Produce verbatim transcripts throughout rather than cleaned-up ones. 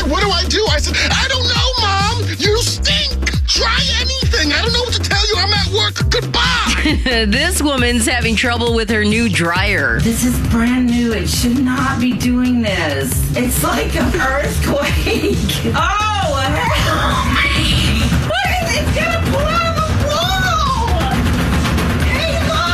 God, what do I do? I said, I don't know, Mom. You stink. Try anything. I don't know what to tell you. I'm at work. Goodbye. This woman's having trouble with her new dryer. This is brand new. It should not be doing this. It's like an earthquake. Oh, help me. What is it? It's going to pull out of the wall. Ava!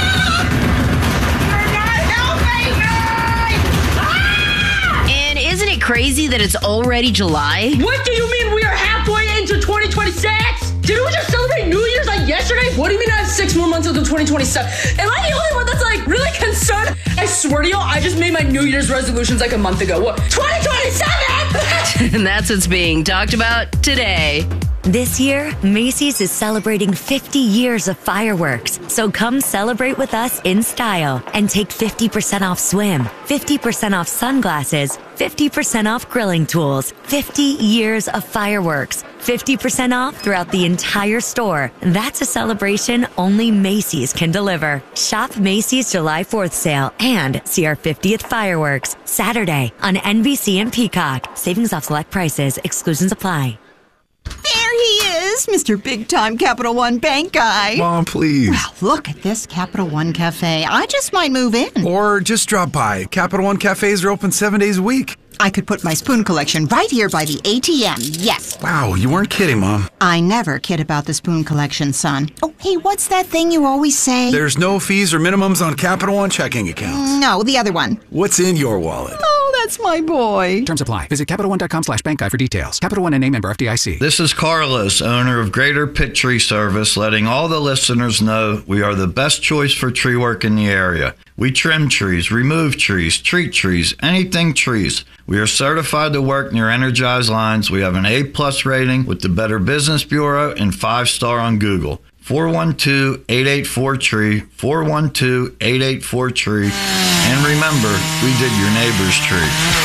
You're not helping me. Ah! And isn't it crazy that it's already July? What do you mean we are halfway into twenty twenty-six? Did we just celebrate New Year's like yesterday? What do you mean I have six more months until twenty twenty-seven? Am I the only one that's like really concerned? I swear to y'all, I just made my New Year's resolutions like a month ago. What? twenty twenty-seven? And that's what's being talked about today. This year, Macy's is celebrating fifty years of fireworks. So come celebrate with us in style and take fifty percent off swim, fifty percent off sunglasses, fifty percent off grilling tools, fifty years of fireworks, fifty percent off throughout the entire store. That's a celebration only Macy's can deliver. Shop Macy's July fourth sale and see our fiftieth fireworks Saturday on N B C and Peacock. Savings off select prices. Exclusions apply. There he is, Mister Big Time Capital One Bank guy. Mom, please. Well, look at this Capital One Cafe. I just might move in. Or just drop by. Capital One cafes are open seven days a week. I could put my spoon collection right here by the A T M, yes. Wow, you weren't kidding, Mom. I never kid about the spoon collection, son. Oh, hey, what's that thing you always say? There's no fees or minimums on Capital One checking accounts. No, the other one. What's in your wallet? Oh, that's my boy. Terms apply. Visit Capital One dot com slash bank guide for details. Capital One and a member F D I C. This is Carlos, owner of Greater Pitt Tree Service, letting all the listeners know we are the best choice for tree work in the area. We trim trees, remove trees, treat trees, anything trees. We are certified to work near energized lines. We have an A-plus rating with the Better Business Bureau and five-star on Google. four one two, eight eight four, T R E E, four one two, eight eight four, T R E E. And remember, we did your neighbor's tree.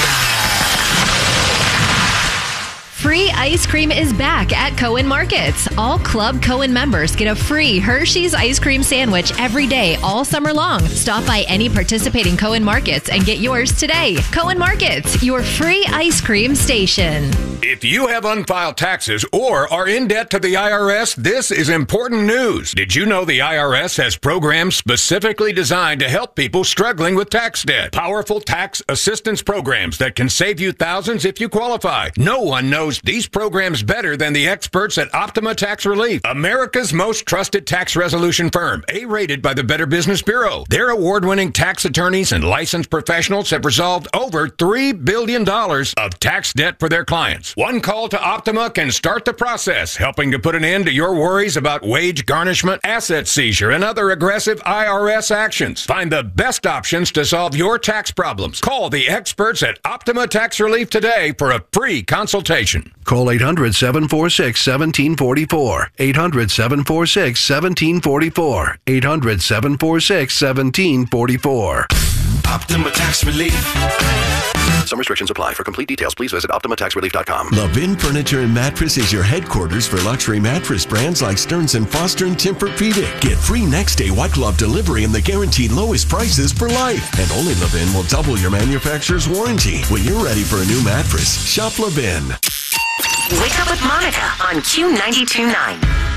Free ice cream is back at Cohen Markets. All Club Cohen members get a free Hershey's ice cream sandwich every day all summer long. Stop by any participating Cohen Markets and get yours today. Cohen Markets, your free ice cream station. If you have unfiled taxes or are in debt to the I R S, this is important news. Did you know the I R S has programs specifically designed to help people struggling with tax debt? Powerful tax assistance programs that can save you thousands if you qualify. No one knows these programs better than the experts at Optima Tax Relief, America's most trusted tax resolution firm, A-rated by the Better Business Bureau. Their award-winning tax attorneys and licensed professionals have resolved over three billion dollars of tax debt for their clients. One call to Optima can start the process, helping to put an end to your worries about wage garnishment, asset seizure, and other aggressive I R S actions. Find the best options to solve your tax problems. Call the experts at Optima Tax Relief today for a free consultation. Call eight hundred, seven four six, one seven four four. eight hundred, seven four six, one seven four four. eight hundred, seven four six, one seven four four. Optima Tax Relief. Some restrictions apply. For complete details, please visit Optima Tax Relief dot com. Levin Furniture and Mattress is your headquarters for luxury mattress brands like Stearns and Foster and Tempur-Pedic. Get free next day white glove delivery and the guaranteed lowest prices for life. And only Levin will double your manufacturer's warranty. When you're ready for a new mattress, shop Levin. Wake up with Monica on Q ninety-two point nine.